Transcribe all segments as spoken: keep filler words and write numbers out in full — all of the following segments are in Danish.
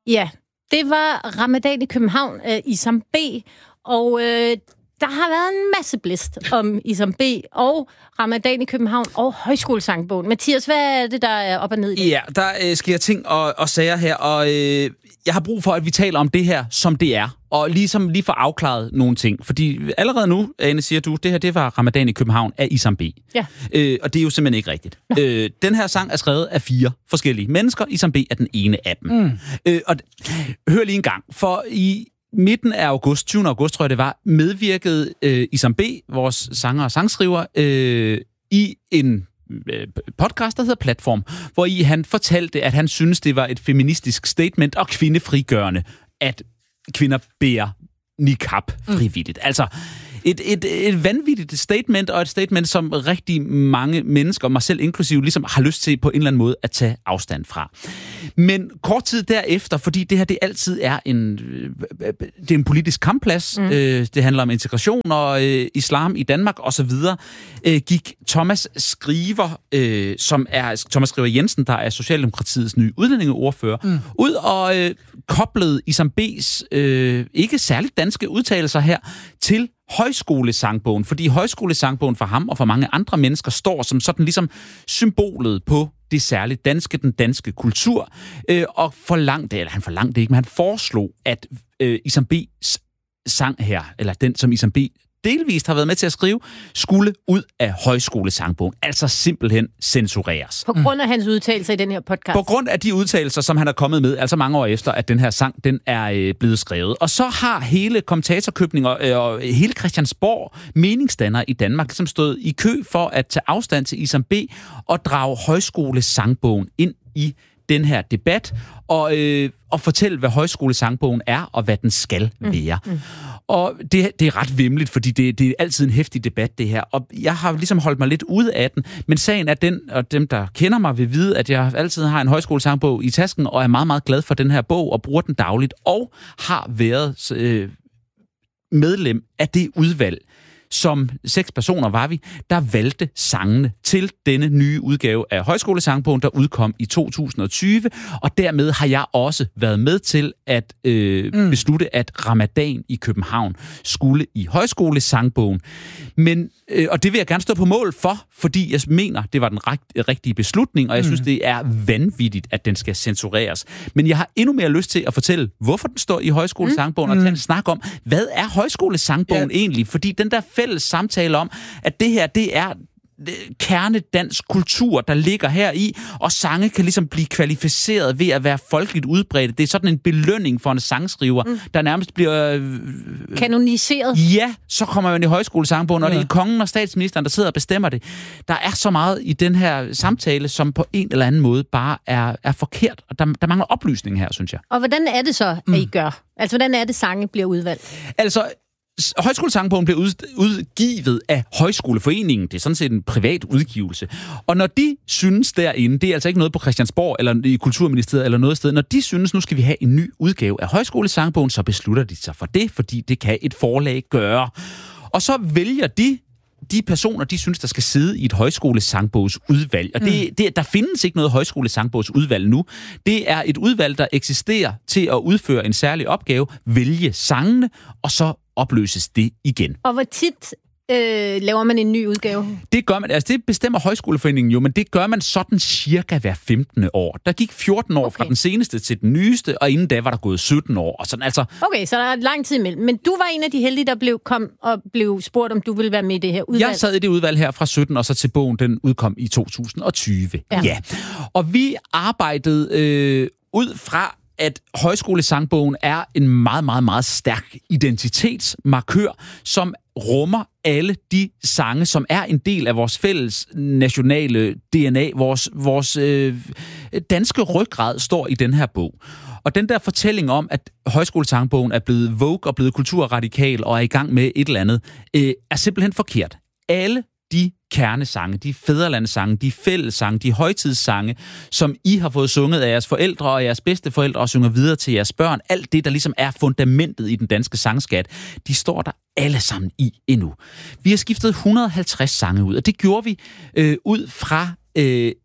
Ja, det var Ramadan i København, øh, Isam B, og øh, der har været en masse blæst om Isam B og Ramadan i København og Højskolesangbogen. Mathias, hvad er det, der er op og ned i det? Ja, der øh, sker ting og, og sager her, og øh, jeg har brug for, at vi taler om det her, som det er. Og ligesom lige få afklaret nogle ting. Fordi allerede nu, Ane, siger du, det her det var Ramadan i København af Isam B. Ja. Øh, og det er jo simpelthen ikke rigtigt. Øh, den her sang er skrevet af fire forskellige mennesker. Isam B er den ene af dem. Mm. Øh, og hør lige en gang, for i midten af august, tyvende august, tror jeg det var, medvirkede øh, Isam B, vores sanger og sangskriver, øh, i en øh, podcast, der hedder Platform, hvor i han fortalte, at han synes, det var et feministisk statement og kvindefrigørende, at kvinder bærer niqab frivilligt. Mm. Altså, et, et, et vanvittigt statement, og et statement, som rigtig mange mennesker, mig selv inklusive, ligesom har lyst til på en eller anden måde at tage afstand fra. Men kort tid derefter, fordi det her det altid er en, det er en politisk kampplads, mm. øh, det handler om integration og øh, islam i Danmark osv., øh, gik Thomas Skriver, øh, som er Thomas Skriver Jensen, der er Socialdemokratiets nye udlændingeordfører, mm. ud og øh, koblede Isam B's øh, ikke særligt danske udtalelser her til Højskolesangbogen, fordi Højskolesangbogen for ham og for mange andre mennesker står som sådan ligesom symbolet på det særligt danske, den danske kultur, øh, og forlangte, eller han forlangte ikke, men han foreslog, at øh, Isam B's sang her, eller den, som Isam B delvist har været med til at skrive, skulle ud af Højskolesangbogen. Altså simpelthen censureres. På grund af hans udtalelser i den her podcast? På grund af de udtalelser, som han er kommet med, altså mange år efter, at den her sang, den er øh, blevet skrevet. Og så har hele kommentatorkøbning og, øh, og hele Christiansborg meningsdannere i Danmark ligesom stået i kø for at tage afstand til Isam B og drage Højskolesangbogen ind i den her debat, og, øh, og fortælle, hvad Højskolesangbogen er, og hvad den skal være. Mm. Mm. Og det, det er ret vimligt, fordi det, det er altid en heftig debat, det her. Og jeg har ligesom holdt mig lidt ude af den, men sagen er den, og dem, der kender mig, vil vide, at jeg altid har en højskolesangbog i tasken, og er meget, meget glad for den her bog, og bruger den dagligt, og har været øh, medlem af det udvalg, som seks personer var vi, der valgte sangene til denne nye udgave af Højskolesangbogen, der udkom i to tusind og tyve, og dermed har jeg også været med til at øh, mm. beslutte, at Ramadan i København skulle i Højskolesangbogen. Men, øh, og det vil jeg gerne stå på mål for, fordi jeg mener, det var den rigt- rigtige beslutning, og jeg mm. synes, det er vanvittigt, at den skal censureres. Men jeg har endnu mere lyst til at fortælle, hvorfor den står i Højskolesangbogen, mm. og tage en snak om, hvad er Højskolesangbogen ja. egentlig? Fordi den der fælles samtale om, at det her, det er kernedansk kultur, der ligger her i, og sange kan ligesom blive kvalificeret ved at være folkeligt udbredt. Det er sådan en belønning for en sangskriver, mm. der nærmest bliver Øh, kanoniseret. Ja, så kommer man i Højskolesangbogen, og ja. det er kongen og statsministeren, der sidder og bestemmer det. Der er så meget i den her samtale, som på en eller anden måde bare er, er forkert, og der, der mangler oplysning her, synes jeg. Og hvordan er det så, at I gør? Altså, hvordan er det, sange bliver udvalgt? Altså, Højskolesangbogen blev udgivet af Højskoleforeningen. Det er sådan set en privat udgivelse. Og når de synes derinde, det er altså ikke noget på Christiansborg eller i Kulturministeriet eller noget sted, når de synes, nu skal vi have en ny udgave af Højskolesangbogen, så beslutter de sig for det, fordi det kan et forlag gøre. Og så vælger de de personer, de synes, der skal sidde i et højskolesangbogsudvalg. Og det, det, der findes ikke noget højskolesangbogsudvalg nu. Det er et udvalg, der eksisterer til at udføre en særlig opgave, vælge sangene, og så opløses det igen. Og hvor tit øh, laver man en ny udgave? Det gør man, altså det bestemmer Højskoleforeningen jo, men det gør man sådan cirka hver femtende år. Der gik fjorten år okay. fra den seneste til den nyeste, og inden da var der gået sytten år. Og sådan, altså. Okay, så der er lang tid imellem. Men du var en af de heldige, der blev, kom og blev spurgt, om du ville være med i det her udvalg. Jeg sad i det udvalg her fra sytten, og så til bogen, den udkom i to tusind og tyve. Ja. ja. Og vi arbejdede øh, ud fra, at Højskolesangbogen er en meget, meget, meget stærk identitetsmarkør, som rummer alle de sange, som er en del af vores fælles nationale D N A. Vores, vores øh, danske ryggrad står i den her bog. Og den der fortælling om, at Højskolesangbogen er blevet woke og blevet kulturradikal og er i gang med et eller andet, øh, er simpelthen forkert. Alle de kernesange, de fædrelandssange, de fællessange, de højtidssange, som I har fået sunget af jeres forældre og jeres bedsteforældre og synger videre til jeres børn, alt det, der ligesom er fundamentet i den danske sangskat, de står der alle sammen i endnu. Vi har skiftet et hundrede og halvtreds sange ud, og det gjorde vi øh, ud fra øh, et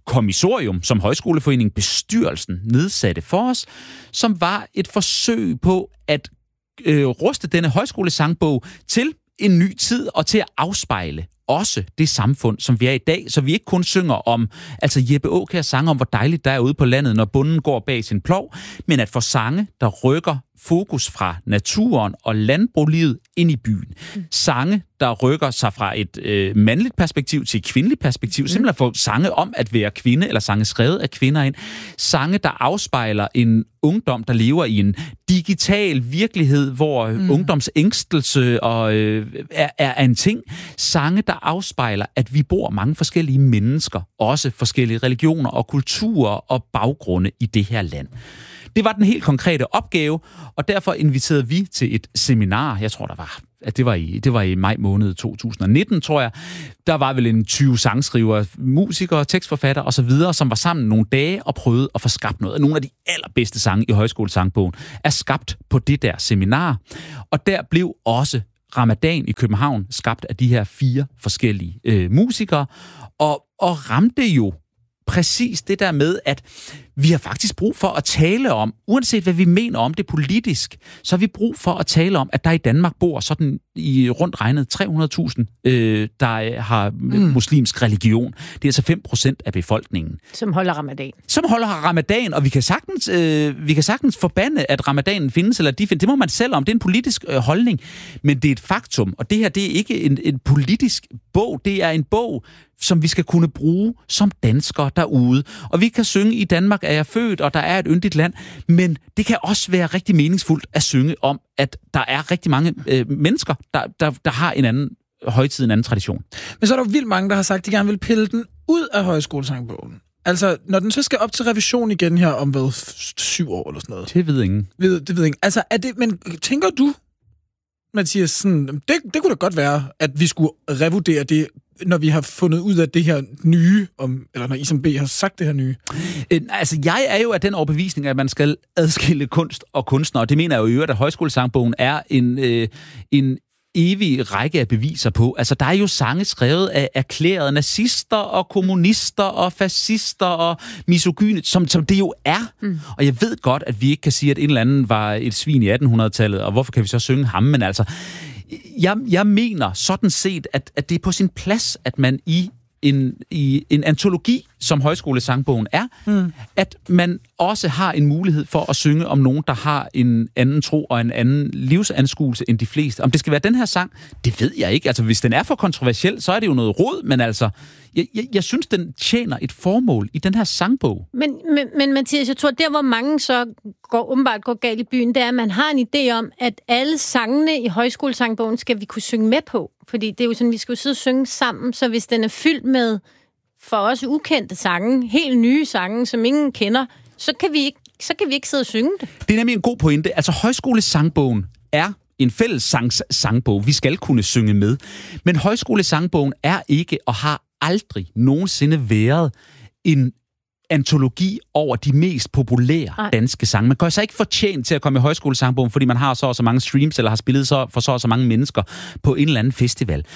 kommissorium, som Højskoleforeningen bestyrelsen nedsatte for os, som var et forsøg på at øh, ruste denne højskolesangbog til en ny tid og til at afspejle også det samfund, som vi er i dag, så vi ikke kun synger om, altså Jeppe Aakjær sange om, hvor dejligt der er ude på landet, når bonden går bag sin plov, men at få sange, der rykker fokus fra naturen og landbruglivet ind i byen. Mm. Sange, der rykker sig fra et øh, mandligt perspektiv til et kvindeligt perspektiv, mm. simpelthen få sange om at være kvinde, eller sange skrevet af kvinder ind. Sange, der afspejler en ungdom, der lever i en digital virkelighed, hvor mm. ungdomsængstelse og, øh, er, er en ting. Sange, der afspejler, at vi bor mange forskellige mennesker, også forskellige religioner og kulturer og baggrunde i det her land. Det var den helt konkrete opgave, og derfor inviterede vi til et seminar. Jeg tror, der var, at det var i, det var i maj måned to tusind nitten, tror jeg. Der var vel en tyve sangskrivere, musikere, tekstforfattere osv., som var sammen nogle dage og prøvede at få skabt noget. Nogle af de allerbedste sange i Højskolesangbogen er skabt på det der seminar. Og der blev også Ramadan i København skabt af de her fire forskellige øh, musikere, og, og ramte jo præcis det der med, at vi har faktisk brug for at tale om, uanset hvad vi mener om det politisk, så har vi brug for at tale om, at der i Danmark bor sådan i rundt regnet tre hundrede tusind, øh, der har mm. muslimsk religion. Det er altså fem procent af befolkningen. Som holder ramadan. Som holder ramadan, og vi kan sagtens, øh, vi kan sagtens forbande, at ramadanen findes, eller de findes. Det må man selv om. Det er en politisk øh, holdning, men det er et faktum, og det her, det er ikke en, en politisk bog, det er en bog, som vi skal kunne bruge som danskere derude. Og vi kan synge, i Danmark er jeg født, og der er et yndigt land, men det kan også være rigtig meningsfuldt at synge om, at der er rigtig mange øh, mennesker, der, der, der har en anden højtid, en anden tradition. Men så er der jo vildt mange, der har sagt, at de gerne vil pille den ud af Højskolesangbogen. Altså, når den så skal op til revision igen her om hvad, syv år eller sådan noget. Det ved ingen. Ved, det ved ingen. Altså, er det, men tænker du, Mathias, sådan, det, det kunne da godt være, at vi skulle revurdere det, når vi har fundet ud af det her nye, om, eller når I som B har sagt det her nye? Øh, altså, jeg er jo af den overbevisning, at man skal adskille kunst og kunstner, og det mener jeg jo i øvrigt, at Højskolesangbogen er en, øh, en evig række af beviser på. Altså, der er jo sange skrevet af erklærede nazister og kommunister og fascister og misogyne, som, som det jo er. Mm. Og jeg ved godt, at vi ikke kan sige, at en eller anden var et svin i attenhundredetallet, og hvorfor kan vi så synge ham? Men altså, jeg, jeg mener sådan set, at, at det er på sin plads, at man i en, i en antologi, som Højskolesangbogen er, mm. at man også har en mulighed for at synge om nogen, der har en anden tro og en anden livsanskuelse end de fleste. Om det skal være den her sang, det ved jeg ikke. Altså, hvis den er for kontroversiel, så er det jo noget rod, men altså, jeg, jeg, jeg synes, den tjener et formål i den her sangbog. Men, men, men Mathias, jeg tror, der hvor mange så går, umiddelbart går galt i byen, det er, at man har en idé om, at alle sangene i Højskolesangbogen skal vi kunne synge med på. Fordi det er jo sådan, vi skal jo sidde og synge sammen, så hvis den er fyldt med for os ukendte sange, helt nye sange, som ingen kender, så kan vi ikke, så kan vi ikke sidde og synge det. Det er nemlig en god pointe. Altså, Højskolesangbogen er en fælles sangs sangbog. Vi skal kunne synge med. Men Højskolesangbogen er ikke og har aldrig nogensinde været en antologi over de mest populære Ej. danske sange. Man kan så ikke fortjent til at komme i Højskolesangbogen, fordi man har så og så mange streams, eller har spillet så, for så og så mange mennesker på en eller anden festival.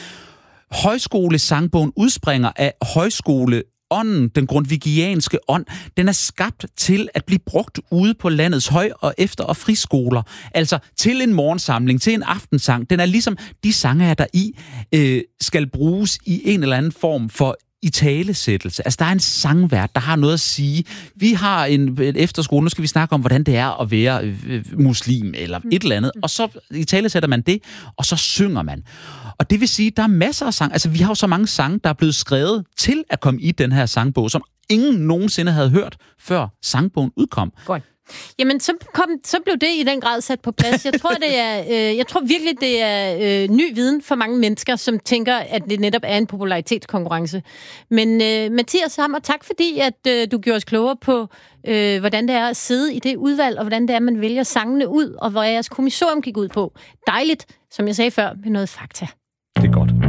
Højskolesangbogen udspringer af højskoleånden, den grundtvigianske ånd. Den er skabt til at blive brugt ude på landets høj- og efter- og friskoler. Altså til en morgensamling, til en aftensang. Den er ligesom de sange, der i øh, skal bruges i en eller anden form for italesættelse. Altså, der er en sangvært, der har noget at sige. Vi har en, en efterskole, nu skal vi snakke om, hvordan det er at være øh, muslim, eller et eller andet, og så italesætter man det, og så synger man. Og det vil sige, der er masser af sang. Altså, vi har jo så mange sange, der er blevet skrevet til at komme i den her sangbog, som ingen nogensinde havde hørt, før sangbogen udkom. Godt. Jamen, så, kom, så blev det i den grad sat på plads. Jeg tror, det er, øh, jeg tror virkelig, det er øh, ny viden for mange mennesker, som tænker, at det netop er en popularitetskonkurrence. Men øh, Mathias Hammer, tak fordi, at øh, du gjorde os klogere på, øh, hvordan det er at sidde i det udvalg, og hvordan det er, man vælger sangene ud, og hvor jeres kommissorium gik ud på. Dejligt, som jeg sagde før, med noget fakta. Det er godt.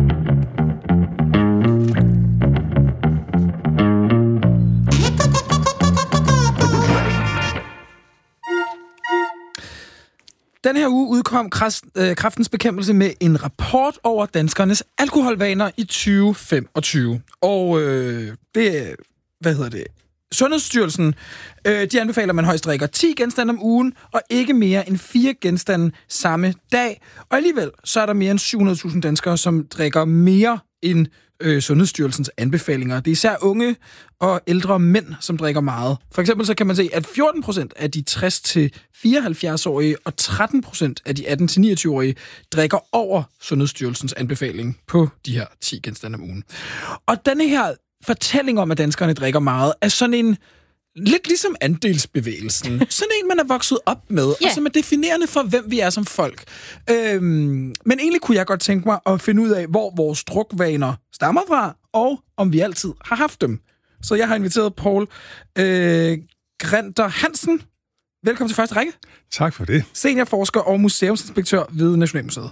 Den her uge udkom Kræftens Bekæmpelse med en rapport over danskernes alkoholvaner i tyve femogtyve. Og øh, det hvad hedder det? Sundhedsstyrelsen, øh, de anbefaler, at man højst drikker ti genstande om ugen, og ikke mere end fire genstande samme dag. Og alligevel, så er der mere end syv hundrede tusind danskere, som drikker mere end øh, Sundhedsstyrelsens anbefalinger. Det er især unge og ældre mænd, som drikker meget. For eksempel så kan man se, at fjorten procent af de tres til fireoghalvfjerds-årige og tretten procent af de atten til niogtyve-årige drikker over Sundhedsstyrelsens anbefaling på de her ti genstande om ugen. Og denne her fortælling om, at danskerne drikker meget, er sådan en, lidt ligesom andelsbevægelsen. Sådan en, man er vokset op med, yeah. og som er definerende for, hvem vi er som folk. Øhm, men egentlig kunne jeg godt tænke mig at finde ud af, hvor vores drukvaner stammer fra, og om vi altid har haft dem. Så jeg har inviteret Poul øh, Grinter Hansen. Velkommen til første række. Tak for det. Seniorforsker og museumsinspektør ved Nationalmuseet.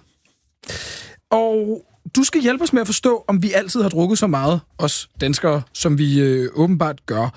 Og du skal hjælpe os med at forstå, om vi altid har drukket så meget, os danskere, som vi øh, åbenbart gør.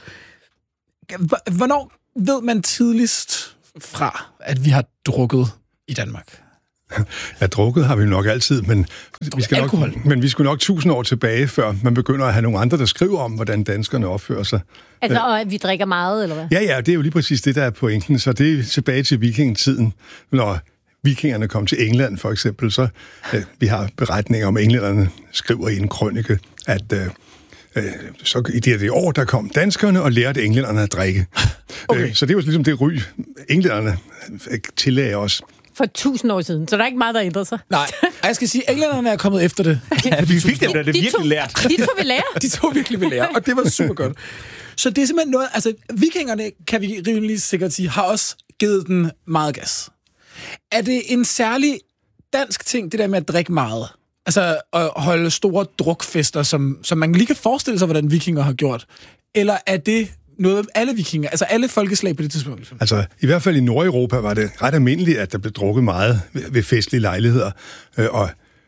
Hvornår ved man tidligst fra, at vi har drukket i Danmark? Ja, drukket har vi nok altid, men vi, skal nok, men vi skulle nok tusind år tilbage, før man begynder at have nogle andre, der skriver om, hvordan danskerne opfører sig. Altså, og at vi drikker meget, eller hvad? Ja, ja, det er jo lige præcis det, der er pointen. Så det er tilbage til vikingetiden, når vikingerne kom til England, for eksempel. Så øh, vi har beretninger om, englænderne skriver i en krønike, at øh, øh, så i det, det år, der kom danskerne og lærte englænderne at drikke. Okay. Øh, så det var ligesom det ry, englænderne tillagde os. For tusind år siden, så der er ikke meget, der ændrer sig. Nej, jeg skal sige, at englænderne er kommet efter det. Ja, vi fik dem, da det de virkelig to, lært. De to vi lærer. De to virkelig vi lærer, og det var super godt. Så det er simpelthen noget, altså vikingerne, kan vi rimelig sikkert sige, har også givet den meget gas. Er det en særlig dansk ting, det der med at drikke meget? Altså at holde store drukfester, som, som man lige kan forestille sig, hvordan vikinger har gjort? Eller er det noget alle vikinger, altså alle folkeslag på det tidspunkt? Altså, i hvert fald i Nordeuropa var det ret almindeligt, at der blev drukket meget ved, ved festlige lejligheder. Øh, og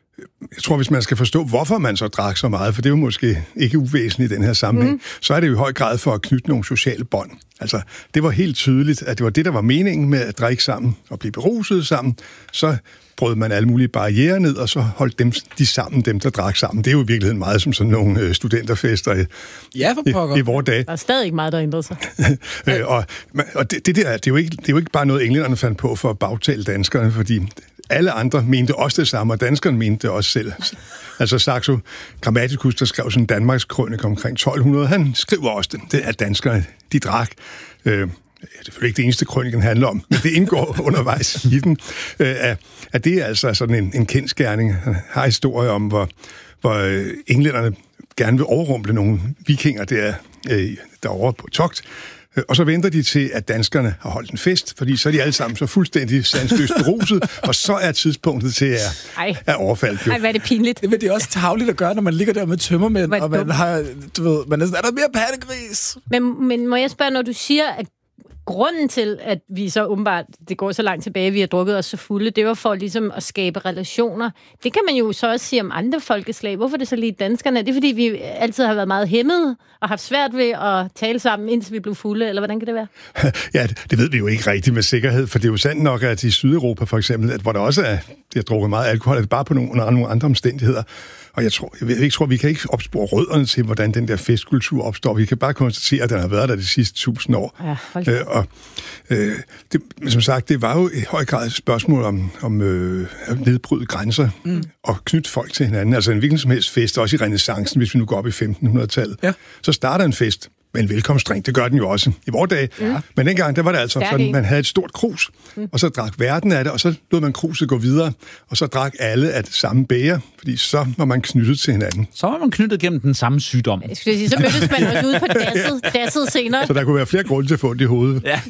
jeg tror, hvis man skal forstå, hvorfor man så drak så meget, for det er jo måske ikke uvæsentligt i den her sammenhæng, mm. så er det jo i høj grad for at knytte nogle sociale bånd. Altså, det var helt tydeligt, at det var det, der var meningen med at drikke sammen og blive beruset sammen. Så brød man alle mulige barrierer ned, og så holdt dem, de sammen, dem der drak sammen. Det er jo i virkeligheden meget som sådan nogle øh, studenterfester i, ja, i, i vores dage. Der er stadig ikke meget, der ændrer sig. øh, og og det, det der, det er, jo ikke, det er jo ikke bare noget, englænderne fandt på for at bagtale danskerne, fordi alle andre mente også det samme, og danskerne mente det også selv. Altså Saxo Grammaticus, der skrev sådan en Danmarks krønik omkring tolv hundrede, han skriver også det, det at danskerne, de drak. Øh, det er selvfølgelig ikke det eneste, krøniken handler om, men det indgår undervejs i den, øh, at, at det er altså sådan en, en kendsgerning. Han har historie om, hvor, hvor øh, englænderne gerne vil overrumple nogle vikinger der, øh, derovre på togt. Og så venter de til, at danskerne har holdt en fest, fordi så er de alle sammen så fuldstændig sansløst beruset, og så er tidspunktet til at, at overfalde. Ej, hvad er det pinligt. Det, det er også tarveligt at gøre, når man ligger der med tømmermænd, og man har, du ved, man er sådan, er der mere pattegris? Men, men må jeg spørge, når du siger, at grunden til, at vi så åbenbart, det går så langt tilbage, vi har drukket os så fulde, det var for ligesom at skabe relationer. Det kan man jo så også sige om andre folkeslag. Hvorfor er det så lige danskerne? Det er fordi, vi altid har været meget hæmmede og haft svært ved at tale sammen, indtil vi blev fulde, eller hvordan kan det være? Ja, det ved vi jo ikke rigtigt med sikkerhed, for det er jo sandt nok, at i Sydeuropa for eksempel, at hvor der også er, det er drukket meget alkohol, er det bare på nogle, under nogle andre omstændigheder. Og jeg tror, jeg, jeg tror, vi kan ikke opspore rødderne til, hvordan den der festkultur opstår. Vi kan bare konstatere, at den har været der de sidste tusind år. Ja, øh, og øh, det, som sagt, det var jo i høj grad et spørgsmål om, om øh, at nedbryde grænser mm. og knytte folk til hinanden. Altså en hvilken som helst fest, også i renæssancen, hvis vi nu går op i femtenhundredetallet. Ja. Så starter en fest med en velkomstdrink. Det gør den jo også i vores dage. Ja. Men dengang, der var det altså Stærk sådan, man havde et stort krus, mm. og så drak verden af det, og så lod man kruset gå videre, og så drak alle af det samme bæger, fordi så var man knyttet til hinanden. Så var man knyttet gennem den samme sygdom. Jeg skulle sige, så mødtes man også ude på dasset, dasset senere. Så der kunne være flere grunde til at få det i hovedet. Ja.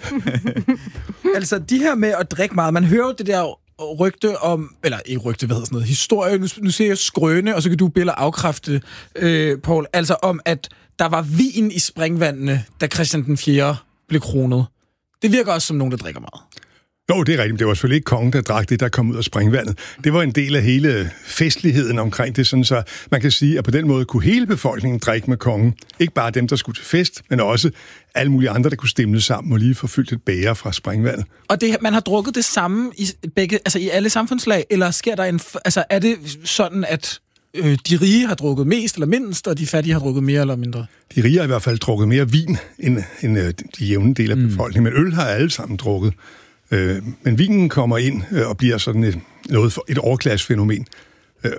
Altså, de her med at drikke meget, man hører jo det der rygte om, eller ikke rygte, hvad hedder sådan noget, historie, nu, nu ser jeg skrøne, og så kan du billede afkræfte, øh, Poul, altså om, at der var vin i springvandene, da Christian den fjerde blev kronet. Det virker også som nogen, der drikker meget. Jo, det er rigtigt. Det var selvfølgelig ikke kongen, der drak det, der kom ud af springvandet. Det var en del af hele festligheden omkring det, sådan så man kan sige, at på den måde kunne hele befolkningen drikke med kongen. Ikke bare dem, der skulle til fest, men også alle mulige andre, der kunne stemle sammen og lige få fyldt et bæger fra springvandet. Og det, man har drukket det samme i begge, altså i alle samfundslag, eller sker der en, altså er det sådan, at øh, de rige har drukket mest eller mindst, og de fattige har drukket mere eller mindre? De rige har i hvert fald drukket mere vin end, end øh, de jævne dele af befolkningen, men øl har alle sammen drukket. Øh, men vinen kommer ind øh, og bliver sådan et, noget for, et overklassefænomen. Øh,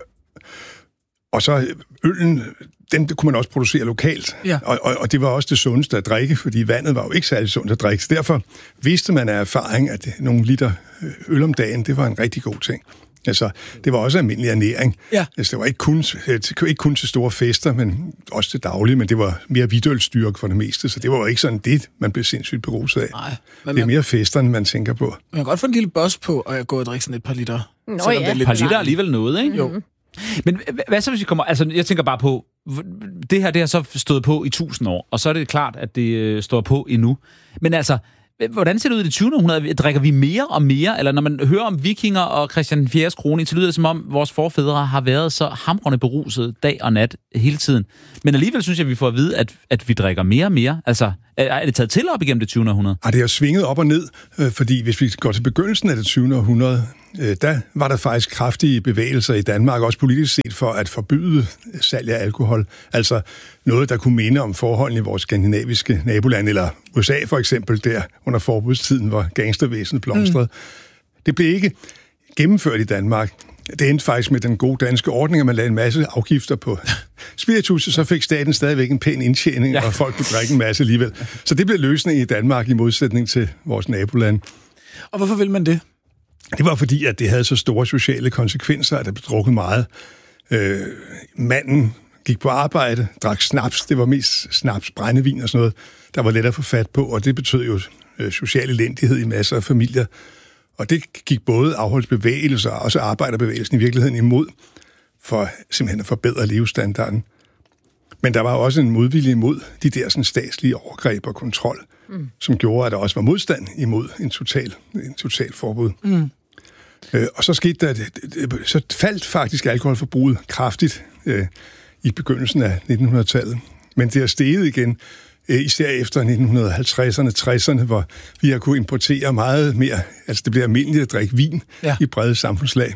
og så øllen, den kunne man også producere lokalt. Ja. Og, og, og det var også det sundeste at drikke, fordi vandet var jo ikke særlig sundt at drikke. Så derfor vidste man af erfaring, at nogle liter øl om dagen, det var en rigtig god ting. Altså, det var også almindelig ernæring. Ja. Altså, det var ikke kun, ikke kun til store fester, men også til daglige, men det var mere hvidtølstyrke for det meste, så det var jo ikke sådan det, man blev sindssygt beruset af. Nej. Det er mere festerne, man tænker på. Man kan godt få en lille boss på, og jeg går og drikker sådan et par liter. Nå selvom ja. det er Et lidt par liter er alligevel noget, ikke? Jo. Men hvad så, hvis vi kommer... Altså, jeg tænker bare på, det her det har så stået på i tusind år, og så er det klart, at det øh, står på endnu. Men altså, hvordan ser det ud i det tyvende århundrede? Drikker vi mere og mere? Eller når man hører om vikinger og Christian den fjerdes kroning, så lyder det som om, vores forfædre har været så hamrende beruset dag og nat hele tiden. Men alligevel synes jeg, vi får at vide, at, at vi drikker mere og mere. Altså, er det taget til op igennem det tyvende århundrede? Ja, det har svinget op og ned, øh, fordi hvis vi går til begyndelsen af det tyvende århundrede, øh, der var der faktisk kraftige bevægelser i Danmark, også politisk set, for at forbyde salg af alkohol. Altså noget, der kunne minde om forholdene i vores skandinaviske naboland, eller U S A for eksempel, der under forbudstiden, hvor gangstervæsenet blomstrede. Mm. Det blev ikke gennemført i Danmark. Det endte faktisk med den gode danske ordning, at man lagde en masse afgifter på spiritus, så fik staten stadigvæk en pæn indtjening, ja. Og folk kunne drikke en masse alligevel. Så det blev løsningen i Danmark i modsætning til vores naboland. Og hvorfor vil man det? Det var fordi, at det havde så store sociale konsekvenser, at der blev drukket meget. Øh, manden gik på arbejde, drak snaps, det var mest snaps, brændevin og sådan noget, der var let at få fat på, og det betød jo øh, social elendighed i masser af familier. Og det gik både afholdsbevægelser og også arbejderbevægelsen i virkeligheden imod, for simpelthen at forbedre levestandarden. Men der var også en modvilje imod de der sådan, statslige overgreb og kontrol, mm. som gjorde, at der også var modstand imod en total, en total forbud. Mm. Øh, og så skete der, så faldt faktisk alkoholforbruget kraftigt øh, i begyndelsen af nitten hundrede-tallet. Men det er steget igen, øh, især efter nitten halvtredserne, tresserne, hvor vi har kunnet importere meget mere. Altså det bliver almindeligt at drikke vin ja. I brede samfundslag.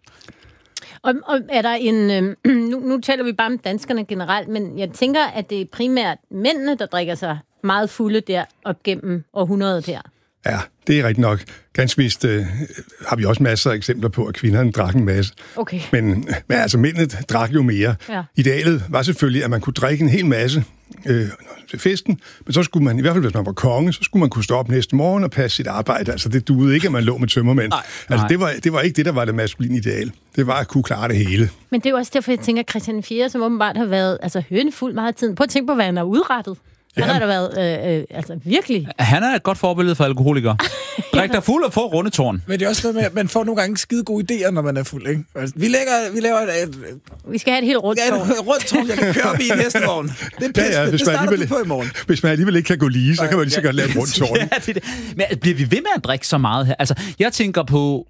Og, og er der en... Øh, nu, nu taler vi bare om danskerne generelt, men jeg tænker, at det er primært mændene, der drikker sig meget fulde der op gennem århundredet her. Ja, det er rigtigt nok. Ganske vist øh, har vi også masser af eksempler på, at kvinderne drak en masse. Okay. Men, men altså, mændene drak jo mere. Ja. Idealet var selvfølgelig, at man kunne drikke en hel masse øh, til festen, men så skulle man, i hvert fald hvis man var konge, så skulle man kunne stå op næste morgen og passe sit arbejde. Altså, det duede ikke, at man lå med tømmermænd. Nej. Altså, det var, det var ikke det, der var det maskuline ideal. Det var at kunne klare det hele. Men det er jo også derfor, jeg tænker, at Christian den fjerde, som åbenbart har været altså, hønefuld meget af tiden. Prøv at tænke på, hvad han har udrettet. Han har da været øh, øh, altså virkelig... Han er et godt forbillede for alkoholikere. Drik dig fuld og få rundetårn. Men det er også noget med, at man får nogle gange skide gode idéer, når man er fuld, ikke? Altså, vi, lægger, vi laver et, et... Vi skal have et helt rundetårn. Ja, et rundetårn, jeg kan køre op i en hestevogn. Det er pisse. Ja, ja, hvis, det man alligevel, på i morgen. Hvis man alligevel ikke kan gå lige, så kan man lige så godt lave et rundetårn. Ja, det, det. Men bliver vi ved med at drikke så meget her? Altså, jeg tænker på...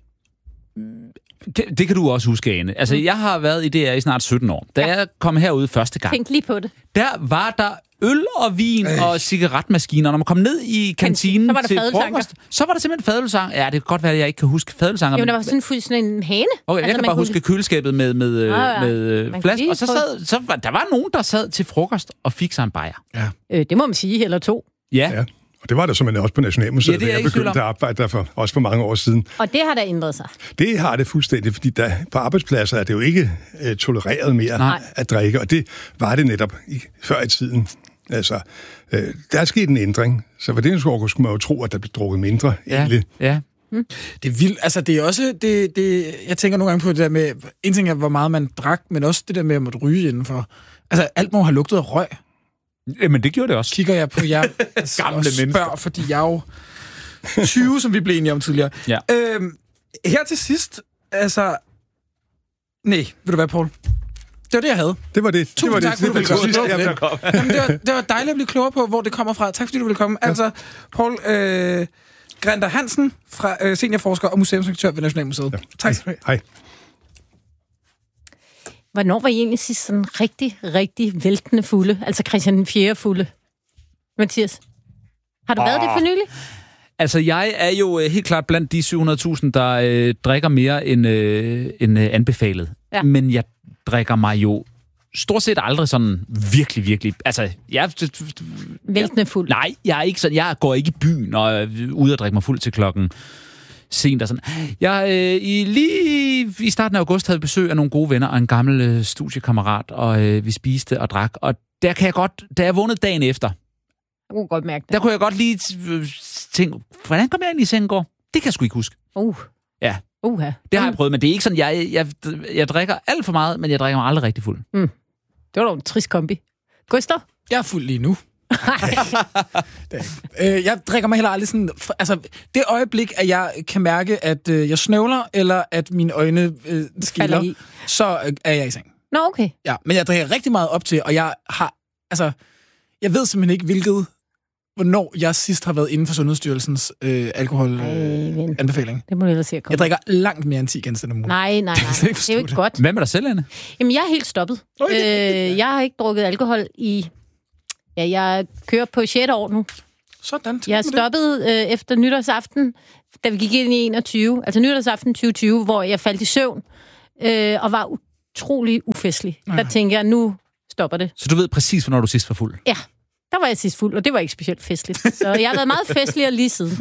Det, det kan du også huske, Ane. Altså, jeg har været i D R i snart sytten år. Da ja. jeg kom herude første gang... Tænk lige på det. Der var der øl og vin Ej. og cigaretmaskiner. Når man kom ned i kantinen til frokost, så var der simpelthen fadølsang. Ja, det kan godt være, at jeg ikke kan huske fadølsanger. Jamen, der var sådan, sådan en hane. Okay, altså, jeg kan bare huske køleskabet med, med, ah, ja. med flask. Og så sad, så var, der var nogen, der sad til frokost og fik sig en bajer. Ja. Øh, det må man sige, eller to. Ja. ja. Og det var der simpelthen også på Nationalmuseet, ja, da jeg begyndte at arbejde der for, også for mange år siden. Og det har der ændret sig? Det har det fuldstændig, fordi der, på arbejdspladser er det jo ikke uh, tolereret mere Nej. at drikke, og det var det netop i, før i tiden. Altså, øh, der er sket en ændring, så for det skulle man jo tro, at der blev drukket mindre. Ja, egentlig. ja. Hmm. Det er vildt. Altså, det er også... Det, det, jeg tænker nogle gange på det der med... En ting er, hvor meget man drak, men også det der med at måtte ryge indenfor. Altså, alt må have lugtet af røg. Jamen, det gjorde det også. Kigger jeg på jer altså, Gamle og spørger, fordi jeg er jo tyve, som vi blev enige om tidligere. Ja. Øhm, her til sidst, altså... Nej, ved du hvad, Poul? Det var det, jeg havde. Det var det. Tusind det var tak, det. fordi du ville komme. Jamen, det, var, det var dejligt at blive klogere på, hvor det kommer fra. Tak, fordi du ville komme. Altså, Poul øh, Grinter Hansen, fra øh, seniorforsker og museumsinspektør ved Nationalmuseet. Ja. Tak skal du have. Hej. Hvornår var I egentlig sidst sådan rigtig, rigtig væltende fulde? Altså Christian den fjerde fulde? Mathias? Har du oh. været det for nylig? Altså, jeg er jo øh, helt klart blandt de syv hundrede tusind, der øh, drikker mere end, øh, end øh, anbefalet. Ja. Men jeg drikker mig jo stort set aldrig sådan virkelig, virkelig... Altså, jeg... Væltende fuld. Nej, jeg er ikke sådan... Jeg går ikke i byen og er ude og drikke mig fuld til klokken sent og sådan. Jeg øh, i, lige i starten af august havde besøg af nogle gode venner og en gammel øh, studiekammerat, og øh, vi spiste og drak. Og der kan jeg godt... Da jeg vågnede dagen efter, jeg kunne godt mærke det. Der kunne jeg godt lige tænke, hvordan kom jeg ind i sengen går? Det kan jeg sgu ikke huske. Uh. Ja. Uh-huh. Det har jeg prøvet, men det er ikke sådan, jeg, jeg, jeg drikker alt for meget, men jeg drikker mig aldrig rigtig fuld. Mm. Det var da en trist kombi. Gustav? Jeg er fuld lige nu. øh, jeg drikker mig heller aldrig sådan... Altså, det øjeblik, at jeg kan mærke, at øh, jeg snøvler, eller at mine øjne øh, skiller, så øh, er jeg i seng. Nå, okay. Ja, men jeg drikker rigtig meget op til, og jeg har... Altså, jeg ved simpelthen ikke, hvilket... Hvornår jeg sidst har været inden for Sundhedsstyrelsens øh, alkoholanbefaling. Det må du ellers se at komme. Jeg drikker langt mere end ti genstande om ugen. Nej, nej, nej. Det er jo ikke det. godt. Hvad med dig selv, Anne? Jamen, jeg er helt stoppet. Okay. Øh, jeg har ikke drukket alkohol i... Ja, jeg kører på sjette år nu. Sådan. Jeg stoppede øh, efter nytårsaften, da vi gik ind i enogtyve. Altså nytårsaften tyve tyve, hvor jeg faldt i søvn øh, og var utrolig ufestlig. Der tænker jeg, nu stopper det. Så du ved præcis, hvornår du sidst var fuld? Ja. Der var jeg sidst fuld, og det var ikke specielt festligt. Så jeg har været meget festligere lige siden.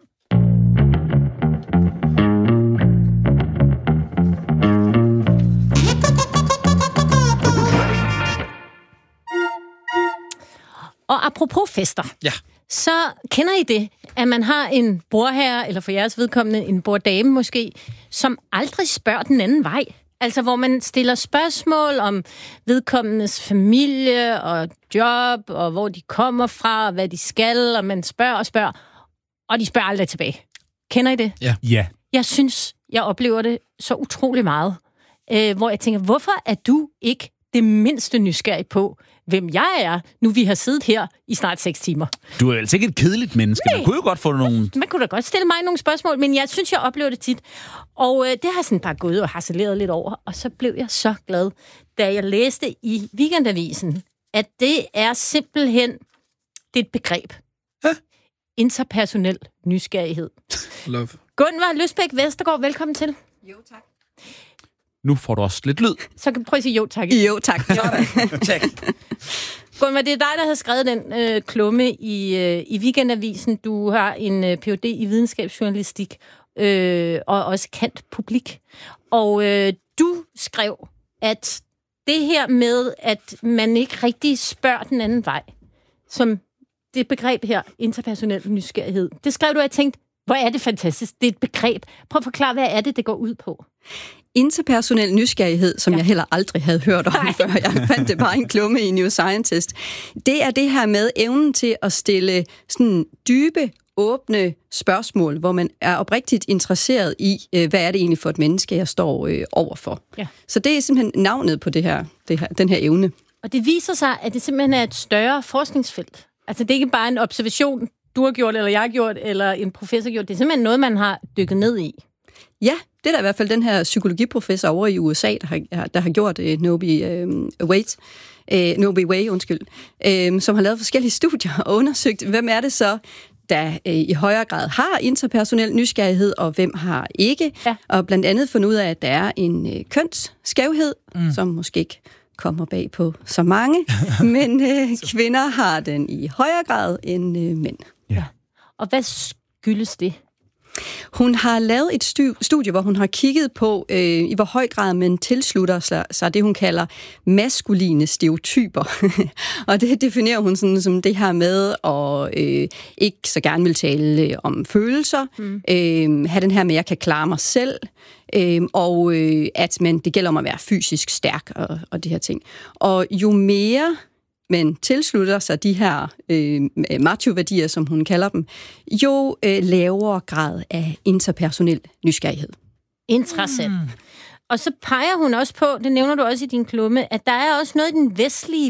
Og apropos fester, ja. så kender I det, at man har en bordherre, eller for jeres vedkommende en borddame måske, som aldrig spørger den anden vej. Altså, hvor man stiller spørgsmål om vedkommendes familie og job, og hvor de kommer fra, og hvad de skal, og man spørger og spørger, og de spørger aldrig tilbage. Kender I det? Ja. Ja. Jeg synes, jeg oplever det så utrolig meget, øh, hvor jeg tænker, hvorfor er du ikke det mindste nysgerrig på, hvem jeg er, nu vi har siddet her i snart seks timer? Du er altså ikke et kedeligt menneske. Nej. Man kunne jo godt få nogle... Man kunne da godt stille mig nogle spørgsmål, men jeg synes, jeg oplever det tit. Og øh, det har jeg sådan bare gået og harceleret lidt over, og så blev jeg så glad, da jeg læste i Weekendavisen, at det er simpelthen det er et begreb. Hæ? Interpersonel nysgerrighed. Love. Gunvar Løsbæk Vestergaard, velkommen til. Jo, tak. Nu får du også lidt lyd. Så kan du prøve at sige jo, tak. Jo, tak. tak. Gunvar, det er dig, der har skrevet den øh, klumme i, øh, i Weekendavisen. Du har en øh, P H D i videnskabsjournalistik, øh, og også kendt publik. Og øh, du skrev, at det her med, at man ikke rigtig spørger den anden vej, som det begreb her, interpersonel nysgerrighed, det skrev du, og jeg tænkte, hvor er det fantastisk. Det er et begreb. Prøv at forklare, hvad er det, det går ud på? Interpersonel nysgerrighed, som ja. jeg heller aldrig havde hørt om Nej. før. Jeg fandt det bare en klumme i New Scientist. Det er det her med evnen til at stille sådan dybe, åbne spørgsmål, hvor man er oprigtigt interesseret i, hvad er det egentlig for et menneske, jeg står øh, overfor. Ja. Så det er simpelthen navnet på det her, det her, den her evne. Og det viser sig, at det simpelthen er et større forskningsfelt. Altså det er ikke bare en observation, du har gjort, eller jeg har gjort, eller en professor har gjort. Det er simpelthen noget, man har dykket ned i. Ja, det er der i hvert fald den her psykologiprofessor over i U S A, der har, der har gjort uh, Nobi uh, Wait, uh, Nobi Way, undskyld, uh, som har lavet forskellige studier og undersøgt, hvem er det så, der uh, i højere grad har interpersonel nysgerrighed, og hvem har ikke. Ja. Og blandt andet fundet ud af, at der er en uh, kønsskævhed, mm. som måske ikke kommer bag på så mange, men uh, kvinder har den i højere grad end uh, mænd. Ja. Og hvad skyldes det? Hun har lavet et studie, hvor hun har kigget på, øh, i hvor høj grad man tilslutter sig, sig det, hun kalder maskuline stereotyper. Og det definerer hun sådan, som det her med at øh, ikke så gerne vil tale øh, om følelser, mm. øh, have den her med, at jeg kan klare mig selv, øh, og øh, at man, det gælder om at være fysisk stærk og, og de her ting. Og jo mere men tilslutter sig de her øh, macho-værdier, som hun kalder dem, jo øh, lavere grad af interpersonel nysgerrighed. Interessant. Mm. Og så peger hun også på, det nævner du også i din klumme, at der er også noget i den vestlige